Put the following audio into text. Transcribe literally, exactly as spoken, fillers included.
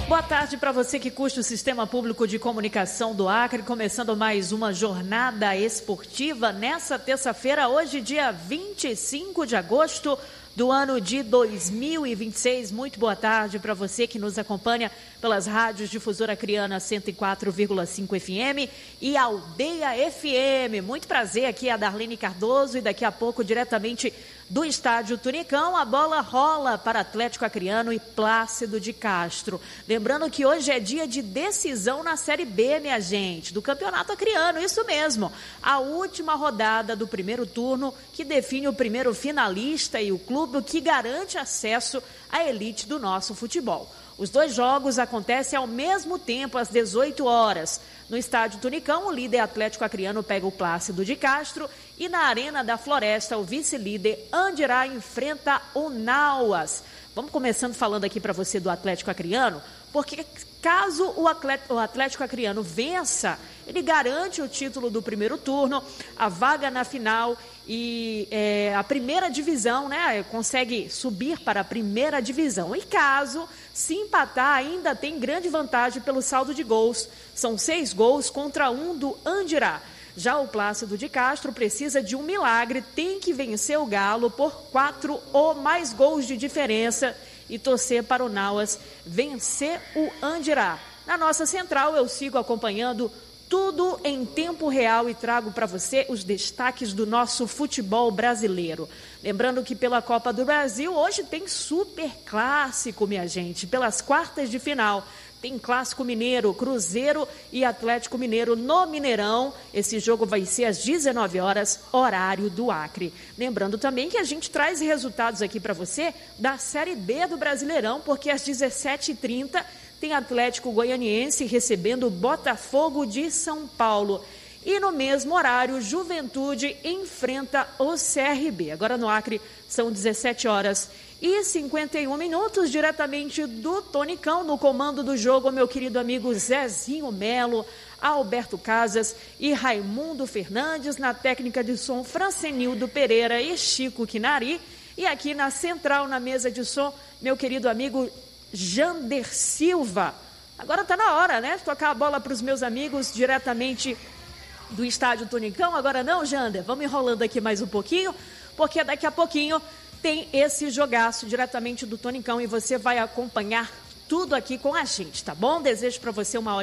Boa tarde para você que curte o Sistema Público de Comunicação do Acre, começando mais uma jornada esportiva nessa terça-feira, hoje dia vinte e cinco de agosto do ano de dois mil e vinte e seis. Muito boa tarde para você que nos acompanha pelas rádios Difusora Acreana cento e quatro vírgula cinco F M e Aldeia F M. Muito prazer, aqui é a Darlene Cardoso e daqui a pouco diretamente do estádio Tunicão, a bola rola para Atlético Acreano e Plácido de Castro. Lembrando que hoje é dia de decisão na Série B, minha gente, do Campeonato Acreano, isso mesmo. A última rodada do primeiro turno que define o primeiro finalista e o clube que garante acesso à elite do nosso futebol. Os dois jogos acontecem ao mesmo tempo, às dezoito horas. No estádio Tunicão, o líder Atlético Acreano pega o Plácido de Castro e na Arena da Floresta, o vice-líder Andirá enfrenta o Nauas. Vamos começando falando aqui para você do Atlético Acreano, porque caso o Atlético Acreano vença, ele garante o título do primeiro turno, a vaga na final e é, a primeira divisão, né? Consegue subir para a primeira divisão. E caso se empatar, ainda tem grande vantagem pelo saldo de gols. São seis gols contra um do Andirá. Já o Plácido de Castro precisa de um milagre, tem que vencer o Galo por quatro ou mais gols de diferença e torcer para o Nauas vencer o Andirá. Na nossa central, eu sigo acompanhando tudo em tempo real e trago para você os destaques do nosso futebol brasileiro. Lembrando que pela Copa do Brasil, hoje tem super clássico, minha gente, pelas quartas de final. Tem Clássico Mineiro, Cruzeiro e Atlético Mineiro no Mineirão. Esse jogo vai ser às dezenove horas, horário do Acre. Lembrando também que a gente traz resultados aqui para você da Série B do Brasileirão, porque às dezessete e trinta tem Atlético Goianiense recebendo o Botafogo de São Paulo. E no mesmo horário, Juventude enfrenta o C R B. Agora no Acre são dezessete horas e cinquenta e um minutos, diretamente do Tonicão, no comando do jogo, meu querido amigo Zezinho Melo, Alberto Casas e Raimundo Fernandes, na técnica de som Francenildo Pereira e Chico Quinari, e aqui na central, na mesa de som, meu querido amigo Jander Silva. Agora tá na hora, né, de tocar a bola para os meus amigos diretamente do estádio Tunicão. Agora não, Jander, vamos enrolando aqui mais um pouquinho, porque daqui a pouquinho tem esse jogaço diretamente do Tonicão e você vai acompanhar tudo aqui com a gente, tá bom? Desejo para você uma ótima